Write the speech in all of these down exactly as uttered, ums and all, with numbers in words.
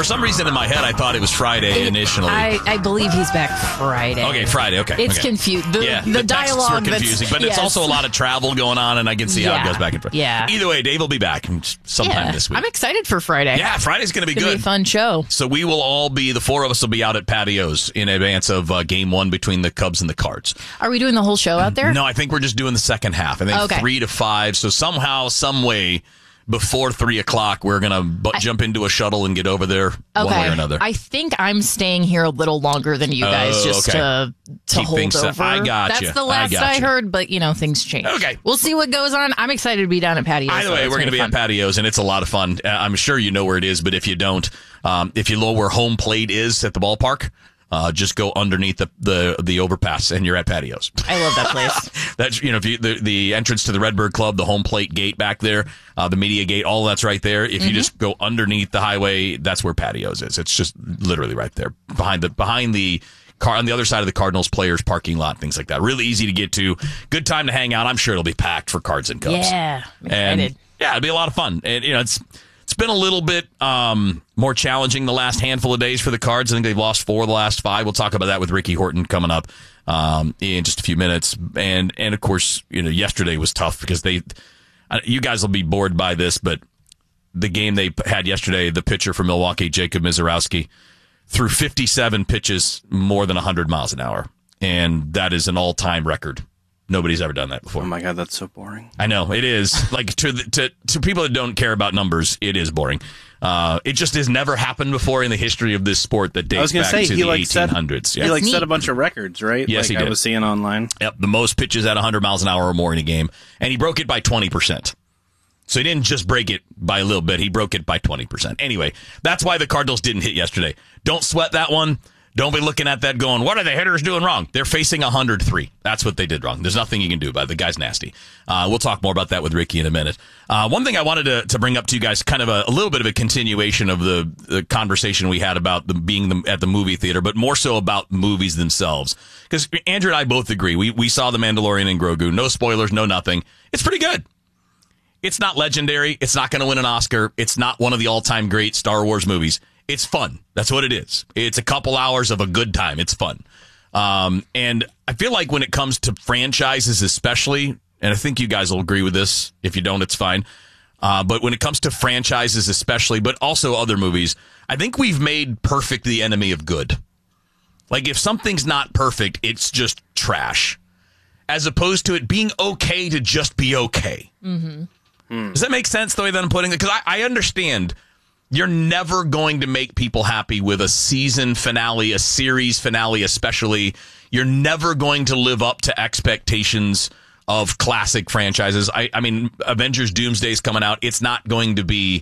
some reason in my head, I thought it was Friday It- initially. I, I believe he's back Friday. Okay, Friday. Okay, It's okay. confused. The, yeah, the, the texts dialogue were confusing, that's, but it's yes. also a lot of travel going on, and I can see how Yeah, it goes back and forth. yeah. Either way, Dave will be back sometime Yeah, this week. I'm excited for Friday. Yeah, Friday's going to be It's gonna good. be a fun show. So we will all be, the four of us will be out at patios in advance of uh, game one between the Cubs and the Cards. Are we doing the whole show out there? No, I think we're just doing the second half. I think Okay. three to five. So somehow, some way, before three o'clock, we're going to bu- I- jump into a shuttle and get over there Okay. one way or another. I think I'm staying here a little longer than you guys Oh, just okay. to, to Keep hold things set. over. I gotcha. That's the I last I, gotcha. heard, but, you know, things change. Okay. We'll see what goes on. I'm excited to be down at Patios. Either so way, it's we're going to be fun. at patios, and it's a lot of fun. Uh, I'm sure you know where it is, but if you don't, um, if you know where home plate is at the ballpark, uh, just go underneath the, the, the overpass, and you're at patios. I love that place. That's, you know, if you, the, the entrance to the Redbird Club, the home plate gate back there, uh, the media gate, all that's right there. If Mm-hmm. you just go underneath the highway, that's where patios is. It's just literally right there behind the, behind the car on the other side of the Cardinals players parking lot, things like that. Really easy to get to. Good time to hang out. I'm sure it'll be packed for Cards and Cubs. Yeah. I'm And excited. yeah, it'll be a lot of fun. And, you know, it's, it's been a little bit um, more challenging the last handful of days for the Cards. I think they've lost four of the last five. We'll talk about that with Ricky Horton coming up um, in just a few minutes. And, and of course, you know, yesterday was tough because they, uh, you guys will be bored by this, but the game they had yesterday, the pitcher for Milwaukee, Jacob Mizorowski, threw fifty-seven pitches more than one hundred miles an hour. And that is an all-time record. Nobody's ever done that before. Oh my God, that's so boring. I know it is. Like to the, to to people that don't care about numbers, it is boring. Uh, it just has never happened before in the history of this sport that I was dates gonna back say to he the like eighteen hundreds. set Yeah. he like Neat. set a bunch of records, right? Yes, like he I did. was seeing online. Yep, the most pitches at one hundred miles an hour or more in a game, and he broke it by twenty percent. So he didn't just break it by a little bit; he broke it by twenty percent. Anyway, that's why the Cardinals didn't hit yesterday. Don't sweat that one. Don't be looking at that going, what are the hitters doing wrong? They're facing one hundred three. That's what they did wrong. There's nothing you can do about it. The guy's nasty. Uh, we'll talk more about that with Ricky in a minute. Uh, one thing I wanted to, to bring up to you guys, kind of a, a little bit of a continuation of the, the conversation we had about the, being the, at the movie theater, but more so about movies themselves. Because Andrew and I both agree. We, we saw The Mandalorian and Grogu. No spoilers, no nothing. It's pretty good. It's not legendary. It's not going to win an Oscar. It's not one of the all-time great Star Wars movies. It's fun. That's what it is. It's a couple hours of a good time. It's fun. Um, and I feel like when it comes to franchises especially, and I think you guys will agree with this. If you don't, it's fine. Uh, but when it comes to franchises especially, but also other movies, I think we've made perfect the enemy of good. Like if something's not perfect, it's just trash. As opposed to it being okay to just be okay. Mm-hmm. Mm. Does that make sense the way that I'm putting it? Because I, I understand you're never going to make people happy with a season finale, a series finale especially. You're never going to live up to expectations of classic franchises. I, I mean, Avengers Doomsday is coming out. It's not going to be,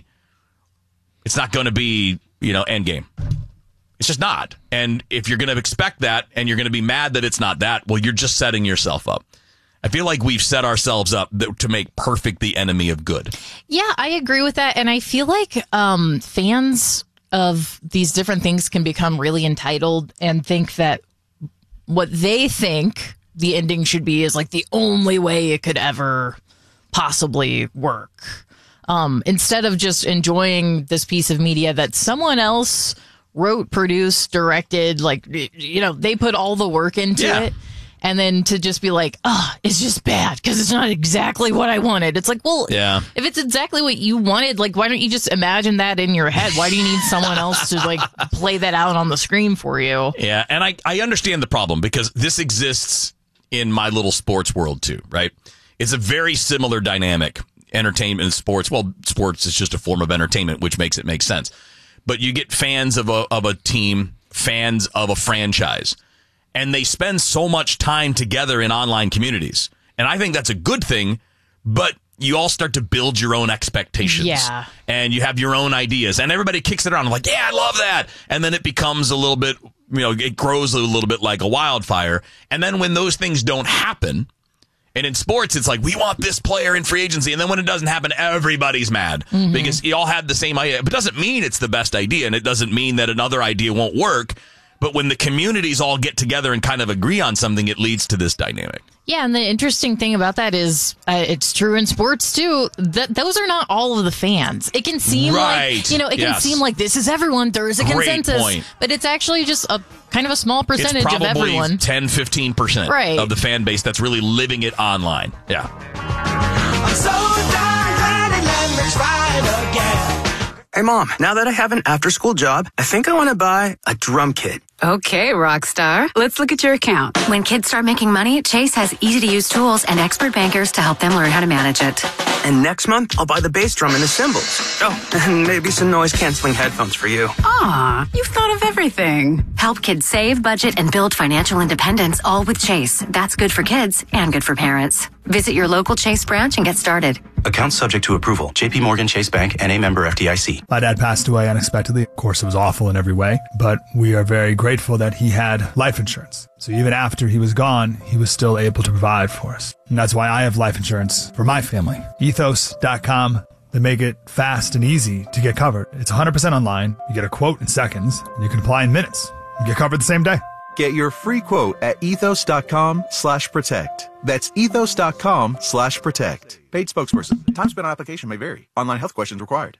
it's not going to be, you know, Endgame. It's just not. And if you're going to expect that and you're going to be mad that it's not that, well, you're just setting yourself up. I feel like we've set ourselves up to make perfect the enemy of good. Yeah, I agree with that. And I feel like um, fans of these different things can become really entitled and think that what they think the ending should be is like the only way it could ever possibly work. Um, instead of just enjoying this piece of media that someone else wrote, produced, directed, like, you know, they put all the work into Yeah. it. And then to just be like, oh, it's just bad because it's not exactly what I wanted. It's like, well, Yeah. if it's exactly what you wanted, like, why don't you just imagine that in your head? Why do you need someone else to, like, play that out on the screen for you? Yeah, and I, I understand the problem because this exists in my little sports world too, right? It's a very similar dynamic. Entertainment and sports. Well, sports is just a form of entertainment, which makes it make sense. But you get fans of a of a team, fans of a franchise. And they spend so much time together in online communities. And I think that's a good thing, but you all start to build your own expectations. Yeah. And you have your own ideas. And everybody kicks it around. I'm like, yeah, I love that. And then it becomes a little bit, you know, it grows a little bit like a wildfire. And then when those things don't happen, and in sports, it's like, we want this player in free agency. And then when it doesn't happen, everybody's mad mm-hmm. because you all had the same idea. But it doesn't mean it's the best idea. And it doesn't mean that another idea won't work. But when the communities all get together and kind of agree on something, it leads to this dynamic. Yeah, and the interesting thing about that is uh, it's true in sports too. That those are not all of the fans. It can seem right. like, you know, it can yes. seem like this is everyone. There is a Great consensus, point. But it's actually just a kind of a small percentage it's of everyone. Probably ten, fifteen percent right. of the fan base that's really living it online. Yeah. I'm so done, let's fight again. Hey, Mom, now that I have an after-school job, I think I want to buy a drum kit. Okay, Rockstar. Let's look at your account. When kids start making money, Chase has easy-to-use tools and expert bankers to help them learn how to manage it. And next month, I'll buy the bass drum and the cymbals. Oh, and maybe some noise-canceling headphones for you. Aw, you've thought of everything. Help kids save, budget, and build financial independence, all with Chase. That's good for kids and good for parents. Visit your local Chase branch and get started. Account subject to approval. J P Morgan Chase Bank, N A member F D I C. My dad passed away unexpectedly. Of course, it was awful in every way, but we are very grateful that he had life insurance. So even after he was gone, he was still able to provide for us. And that's why I have life insurance for my family. ethos dot com. They make it fast and easy to get covered. It's one hundred percent online. You get a quote in seconds, and you can apply in minutes. You get covered the same day. Get your free quote at ethos dot com slash protect. That's ethos dot com slash protect. Paid spokesperson. Time spent on application may vary. Online health questions required.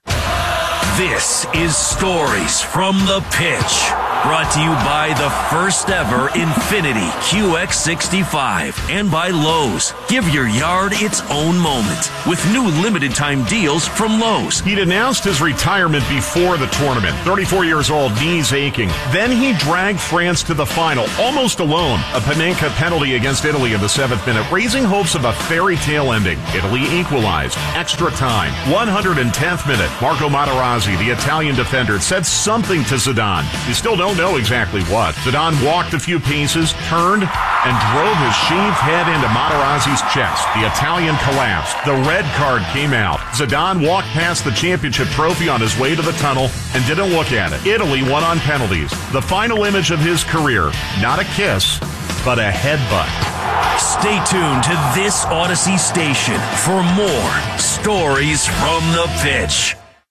This is Stories from the Pitch. Brought to you by the first ever Infiniti Q X sixty-five and by Lowe's. Give your yard its own moment with new limited time deals from Lowe's. He'd announced his retirement before the tournament. thirty-four years old, knees aching. Then he dragged France to the final, almost alone. A Panenka penalty against Italy in the seventh minute, raising hopes of a fairy tale ending. Italy equalized. Extra time. one hundred tenth minute. Marco Materazzi, the Italian defender, said something to Zidane. You still don't know exactly what. Zidane walked a few paces, turned, and drove his shaved head into Materazzi's chest. The Italian collapsed. The red card came out. Zidane walked past the championship trophy on his way to the tunnel and didn't look at it. Italy won on penalties. The final image of his career, not a kiss, but a headbutt. Stay tuned to this Odyssey station for more Stories from the Pitch.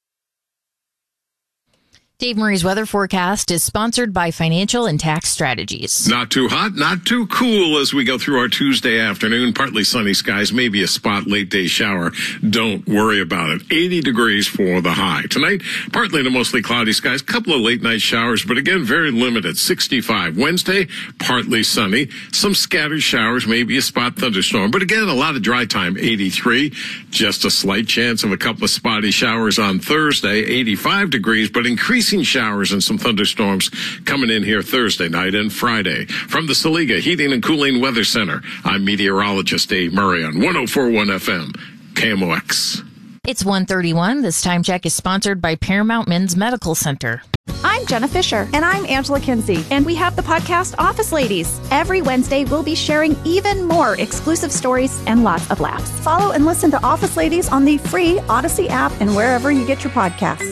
Dave Murray's weather forecast is sponsored by Financial and Tax Strategies. Not too hot, not too cool as we go through our Tuesday afternoon. Partly sunny skies, maybe a spot late day shower. Don't worry about it. eighty degrees for the high. Tonight, partly to mostly cloudy skies, couple of late night showers, but again, very limited. sixty-five. Wednesday, partly sunny. Some scattered showers, maybe a spot thunderstorm, but again, a lot of dry time. eighty-three. Just a slight chance of a couple of spotty showers on Thursday. eighty-five degrees, but increasing showers and some thunderstorms coming in here Thursday night and Friday. From the Saliga Heating and Cooling Weather Center, I'm meteorologist Dave Murray on one oh four point one F M, K M O X. It's one thirty-one. This time check is sponsored by Paramount Men's Medical Center. I'm Jenna Fisher. And I'm Angela Kinsey. And we have the podcast Office Ladies. Every Wednesday, we'll be sharing even more exclusive stories and lots of laughs. Follow and listen to Office Ladies on the free Odyssey app and wherever you get your podcasts.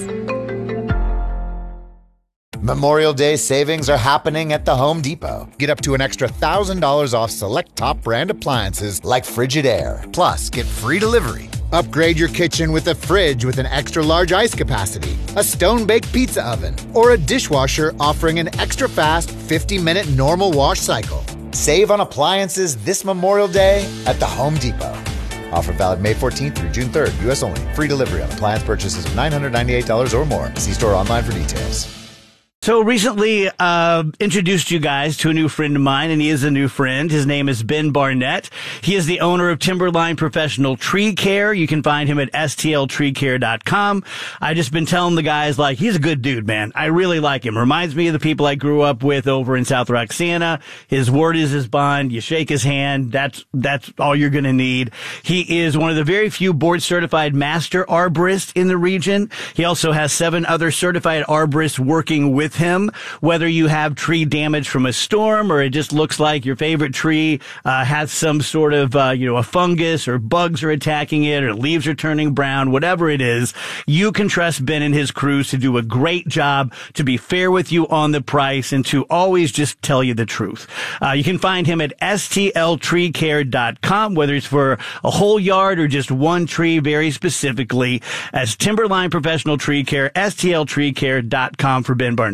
Memorial Day savings are happening at the Home Depot. Get up to an extra one thousand dollars off select top brand appliances like Frigidaire. Plus, get free delivery. Upgrade your kitchen with a fridge with an extra large ice capacity, a stone-baked pizza oven, or a dishwasher offering an extra fast fifty minute normal wash cycle. Save on appliances this Memorial Day at the Home Depot. Offer valid May fourteenth through June third. U S only. Free delivery on appliance purchases of nine hundred ninety-eight dollars or more. See store online for details. So recently uh introduced you guys to a new friend of mine, and he is a new friend. His name is Ben Barnett. He is the owner of Timberline Professional Tree Care. You can find him at S T L tree care dot com. I just been telling the guys, like, he's a good dude, man. I really like him. Reminds me of the people I grew up with over in South Roxana. His word is his bond. You shake his hand. That's, that's all you're going to need. He is one of the very few board certified master arborists in the region. He also has seven other certified arborists working with him. Whether you have tree damage from a storm or it just looks like your favorite tree uh, has some sort of, uh, you know, a fungus or bugs are attacking it or leaves are turning brown, whatever it is, you can trust Ben and his crews to do a great job, to be fair with you on the price, and to always just tell you the truth. Uh, you can find him at S T L tree care dot com, whether it's for a whole yard or just one tree very specifically, as Timberline Professional Tree Care, S T L tree care dot com for Ben Barnett.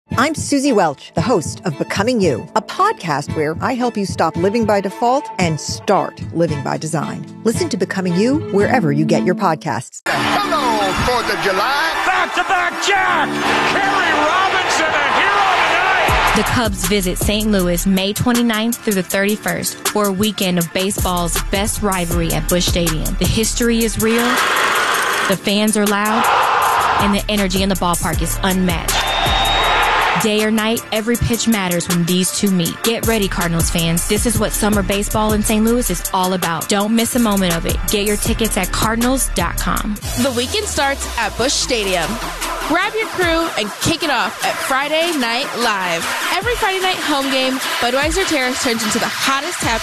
I'm Susie Welch, the host of Becoming You, a podcast where I help you stop living by default and start living by design. Listen to Becoming You wherever you get your podcasts. Hello, fourth of July. Back-to-back Jack! Kerry Robinson, a hero tonight! The Cubs visit Saint Louis May twenty-ninth through the thirty-first for a weekend of baseball's best rivalry at Busch Stadium. The history is real, the fans are loud, and the energy in the ballpark is unmatched. Day or night, every pitch matters when these two meet. Get ready, Cardinals fans. This is what summer baseball in Saint Louis is all about. Don't miss a moment of it. Get your tickets at cardinals dot com. The weekend starts at Busch Stadium. Grab your crew and kick it off at Friday Night Live. Every Friday night home game, Budweiser Terrace turns into the hottest tap